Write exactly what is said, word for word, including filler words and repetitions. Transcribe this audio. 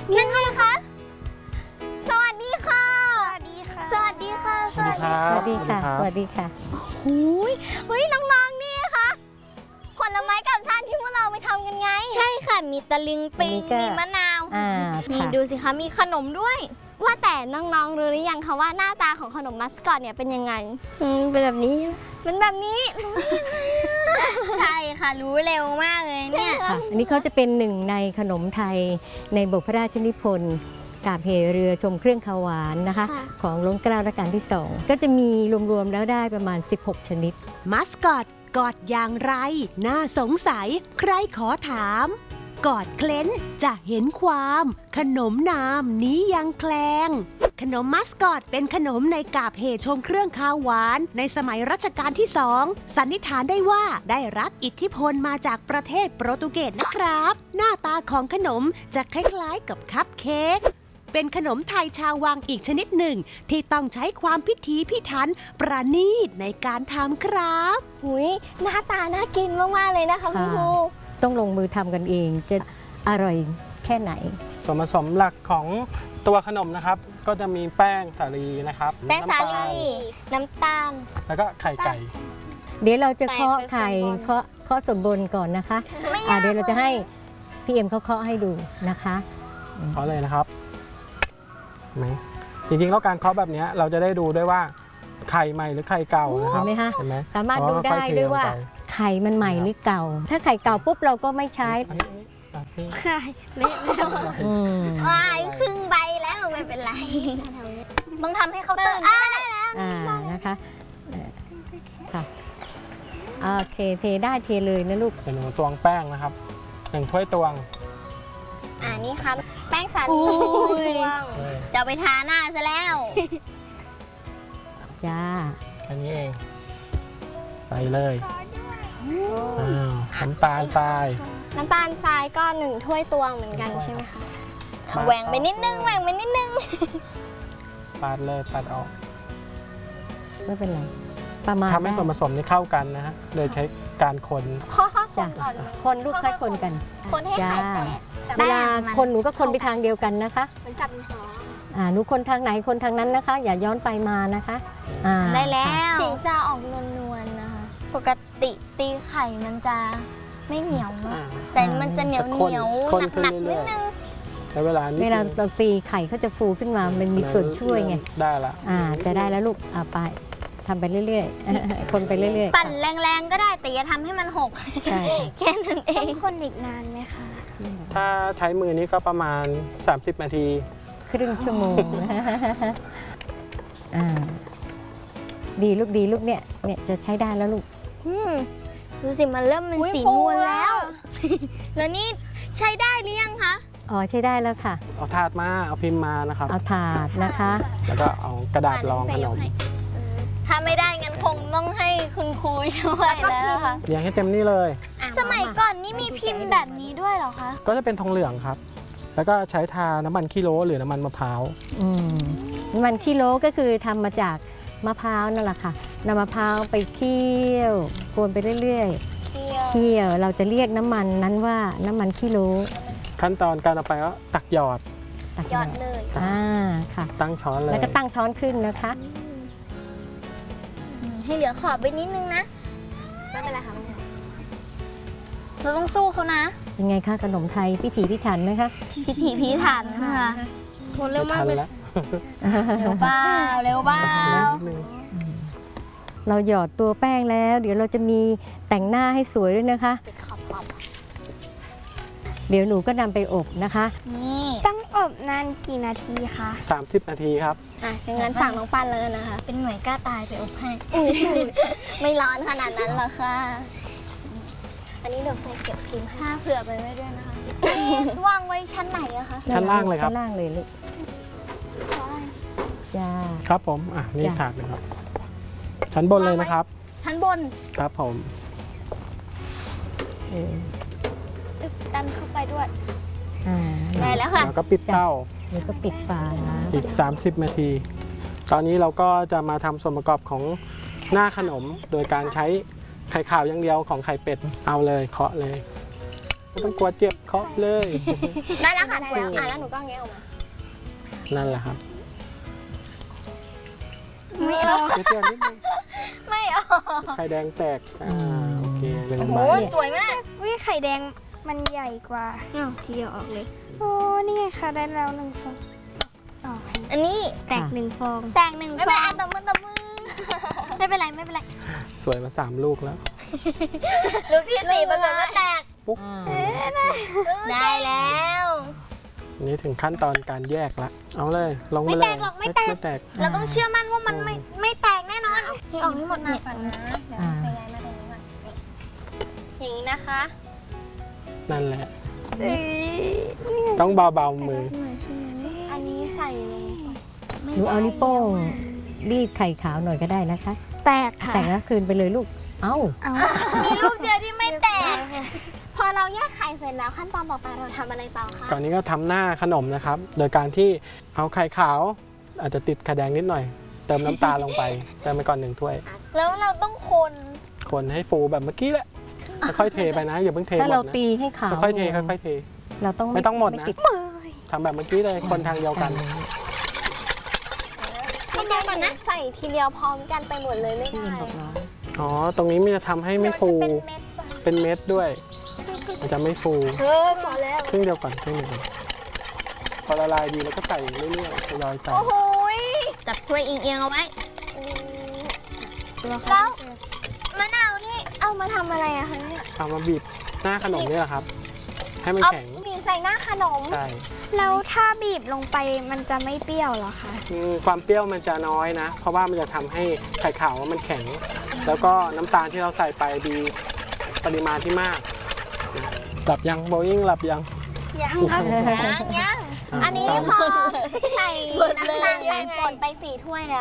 นั่นไงคะสวัสดีค่ะสวัสดีค่ะสวัสดีค่ะสวัสดีค่ะสวัสดีค่ะสวัสดีค่ะหูยเฮ้ยน้องๆนี่ค่ะผลไม้กับชาติที่พวกเราไปทำกันไงใช่ค่ะมีตะลิงปิงมีมะนาวนี่ดูสิคะมีขนมด้วยว่าแต่น้องๆรู้หรือยังคะว่าหน้าตาของขนมมัสคอตเนี่ยเป็นยังไงเป็นแบบนี้เป็นแบบนี้ใช่ค่ะรู้เร็วมากเลยเนี่ยอันนี้เขาจะเป็นหนึ่งในขนมไทยในบทพระราชนิพนธ์กาบเหเรือชมเครื่องคาวหวานนะคะของล้นเกล้ารัชกาลที่สองก็จะมีรวมๆแล้วได้ประมาณสิบหกชนิดมัสคอตกอดอย่างไรน่าสงสัยใครขอถามกอดเคล้นจะเห็นความขนมนามนี้ยังแคลงขนมมัสคอตเป็นขนมในกาบเหชมเครื่องคาวหวานในสมัยรัชกาลที่สองสันนิษฐานได้ว่าได้รับอิทธิพลมาจากประเทศโปรตุเกสนะครับหน้าตาของขนมจะคล้ายๆกับคัพเค้กเป็นขนมไทยชาววังอีกชนิดหนึ่งที่ต้องใช้ความพิถีพิถันประณีตในการทำครับหุยหน้าตาน่ากินมากๆเลยนะคะคุณครูต้องลงมือทำกันเองจะอร่อยแค่ไหนส่วนผสมหลักของตัวขนมนะครับก็จะมีแป้งสาลีนะครับแป้งสาลีน้ำตาลแล้วก็ไข่ไก่เดี๋ยวเราจะเคาะไข่เคาะเคาะส่วนบนก่อนนะคะเดี๋ยวเราจะให้พี่เอ็มเขาเคาะให้ดูนะคะเคาะเลยนะครับไหมจริงๆแล้วการเคาะแบบนี้เราจะได้ดูด้วยว่าไข่ใหม่หรือไข่เก่านะครับเห็นไหมคะสามารถดูได้ด้วยว่าไข่มันใหม่หรือเก่าถ้าไข่เก่าปุ๊บเราก็ไม่ใช้ไข่เละแล้ววายครึ่งใบแล้วไม่เป็นไรต้องทำให้เขาตื่นได้แล้วอ่านะคะค่ะโอเคเทได้เทเลยนะลูกเป็นหนูตวงแป้งนะครับหนึ่งถ้วยตวงอ่านี่ครับแป้งสาลีตวงจะไปทาหน้าซะแล้วจ้าแค่นี้เองใส่เลยน้ำตาลทรายน้ำตาลทรายก็หนึ่งถ้วยตวงเหมือนกันใช่ไหมคะแหว่งไปนิดนึงแหว่งไปนิดนึงปาดเลยปาดออกไม่เป็นไรประมาณทำให้ส่วนผสมนี้เข้ากันนะฮะโดยใช้การคนข้อข้อคนก่อนคนลูกค่อยคนกันคนให้ไข่แตกเวลาคนหนูก็คนไปทางเดียวกันนะคะมันจับมือสองอ่าหนูคนทางไหนคนทางนั้นนะคะอย่าย้อนไปมานะคะได้แล้วสีจะออกนวลๆนะคะปกติตีไข่มันจะไม่เหนียวมากแต่มันจะเหนียวเหนียวหนักๆนิดนึงแต่เวลาเวลาตอนตีไข่เขาจะฟูขึ้นมามันมีส่วนช่วยไงได้ละอ่าจะได้แล้วลูกอ่าไปทำไปเรื่อยๆคนไปเรื่อยๆปั่นแรงๆก็ได้แต่อย่าทำให้มันหกใช่แค่นั้นเองต้องคนอีกนานไหมคะถ้าใช้มือนี้ก็ประมาณสามสิบนาทีครึ่งชั่วโมงอ่าดีลูกดีลูกเนี่ยเนี่ยจะใช้ได้แล้วลูกดูสิมันเริ่มเป็นสีนวลแล้วแล้วนี่ใช้ได้หรือยังคะอ๋อใช้ได้แล้วค่ะเอาถาดมาเอาพิมพ์มานะครับเอาถาดนะคะแล้วก็เอากระดาษรองขนมถ้าไม่ได้งั้นคงต้องให้คุณครูช่วยแล้วค่ะอย่างให้เต็มนี่เลยสมัยก่อนนี่มีพิมพ์แบบนี้ด้วยเหรอคะก็จะเป็นทองเหลืองครับแล้วก็ใช้ทาน้ำมันขี้โลหรือน้ำมันมะพร้าวน้ำมันขี้โลก็คือทำมาจากมะพร้าวนั่นแหละค่ะนำมะพร้าวไปเคี่ยวกวนไปเรื่อยๆเคี่ยวเราจะเรียกน้ำมันนั้นว่าน้ำมันขี้โลขั้นตอนการเอาไปก็ตักหยอดหยอดเลยอ่าค่ะตั้งช้อนเลยแล้วก็ตั้งช้อนขึ้นนะคะให้เหลือขอบไปนิดนึงนะไม่เป็นไรค่ะเราต้องสู้เขานะยังไงคะขนมไทยพิถีพิถันไหมคะพิถีพิถันค่ะทนเร็วมากเลยเร็วเปล่าเร็วเปล่าเราหยอดตัวแป้งแล้วเดี๋ยวเราจะมีแต่งหน้าให้สวยด้วยนะคะเดี๋ยวหนูก็นำไปอบนะคะนี่ต้องอบนานกี่นาทีคะสามสิบนาทีครับอ่ะอย่างนั้นสั่งน้องปันเลยนะคะเป็นหน่วยกล้าตายไปอบให้ไม่ร้อนขนาดนั้นหรอกค่ะอันนี้เดี๋ยวใส่เก็บพิมพ์ให้เผื่อไปไว้ด้วยนะคะวางไว้ชั้นไหนอะคะชั้นล่างเลยครับชั้นล่างเลยลูกจ้าครับผมอ่ะนี่ถาดเลยครับชั้นบนเลยนะครับชั้นบนครับผมดันเข้าไปด้วยได้แล้วค่ะแล้วก็ปิดเตาแล้วก็ปิดฝาอีกสามสิบนาทีตอนนี้เราก็จะมาทำส่วนประกอบของหน้าขนมโดยการใช้ไข่ขาวอย่างเดียวของไข่เป็ดเอาเลยเคาะเลยไม่ต้องกลัวเจ็บเคาะเลยได้แล้วค่ะอ่ะแล้วหนูก็แงะออกมานั่นแหละครับไม่ออกเจ็บนิดนึงไม่ออกไข่แดงแตกอ่าโอเคหนึ่งโอ้ใบสวยมากวิไข่แดงมันใหญ่กว่าอ้าวทีเดียวออกเลยโอ้นี่ไงค่ะได้แล้วหนึ่งฟองอ๋ออันนี้แตกหนึ่งฟองแตกหนึ่งฟองไม่เป็นไรตบมือตบมือไม่เป็นไรไม่เป็นไรสวยมาสามลูกแล้วลูกที่สี่ปรากฏว่าแตกปุ๊บได้แล้วอันนี้ถึงขั้นตอนการแยกละเอาเลยลงไปไม่เลยแตกหรอกไม่แตกไม่แตกเราต้องเชื่อมั่นว่ามันไม่ไม่แตกแน่นอนให้ออกให้หมดเนี่ยอ่าอย่างนี้นะคะนั่นแหละเอ้ยต้องเบาๆมืออันนี้ใส่หนูเอานิ้วโป้งรีดไข่ขาวหน่อยก็ได้นะคะแตกค่ะแต่งแล้วคืนไปเลยลูก เอ้าเอามีลูกเดียวที่ไม่แตก พอเราแยกไข่เสร็จแล้วขั้นตอนต่อไปเราทำอะไรต่อคะก่อนนี้ก็ทำหน้าขนมนะครับ โดยการที่เอาไข่ขาว อาจจะติดไข่แดงนิดหน่อย เติมน้ำตาลลงไปเติมไปก่อนหนึ่งถ้วยแล้วเราต้องคนคนให้ฟูแบบเมื่อกี้แหละค่อยๆเทไปนะอย่าเพิ่งเทหมถ้าดเรานะตีให้ขาวค่อยๆเทค่อยๆเทเราต้องไม่ต้องหมดนะติดทำแบบเมื่อกี้เลยคนทางเดียวกันทีเดียวก่อนนะใส่ทีเดียวพร้อมกันไปหมดเลยไม่ที่ได้เย็นบอกร้อนอ๋อตรงนี้มันจะทำให้ไม่ฟูเป็นเม็ดป่ะเป็นเม็ดด้วยมันจะไม่ฟูเออพอแล้วครึ่งเดียวก่อนครึ่งเดียวก่อนพอละลายดีแล้วก็ใส่เรื่อยๆทยอยใส่โอ้โหยจับถ้วยเอียงๆเอาไว้แล้วมะนาวนี่เอามาทำอะไรอะคะเนี่ยเอามาบีบหน้าขนมนี่แหละครับ ให้มันเอาแข็งบีบใส่หน้าขนมใช่แล้วถ้าบีบลงไปมันจะไม่เปรี้ยวเหรอคะอืมความเปรี้ยวมันจะน้อยนะ เพราะว่ามันจะทำให้ไข่ขาวมันแข็ง แล้วก็น้ำตาลที่เราใส่ไปมีปริมาณที่มากนะหลับยังโบยิ่งหลับยังยังครับยังยังอ่าอันนี้ต้องพอใส่น้ำตาลใส่ป่นไปสี่ถ้วยแล้ว